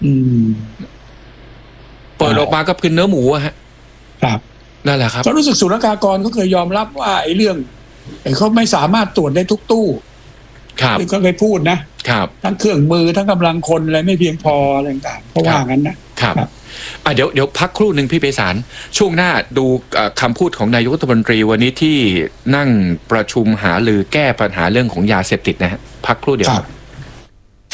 อืมเปิดออกมาก็คือเนื้อหมูฮะครับนั่นแหละครับก็รู้สึกศุลกากรเขาเคยยอมรับว่าไอ้เรื่องเขาไม่สามารถตรวจได้ทุกตู้ครับที่เขาเคยพูดนะครับทั้งเครื่องมือทั้งกำลังคนอะไรไม่เพียงพออะไรต่างๆเพราะว่างั้นนะครับเดี๋ยวพักครู่หนึ่งพี่ไพศาลช่วงหน้าดูคำพูดของนายกรัฐมนตรีวันนี้ที่นั่งประชุมหารือแก้ปัญหาเรื่องของยาเสพติดนะฮะพักครู่เดียว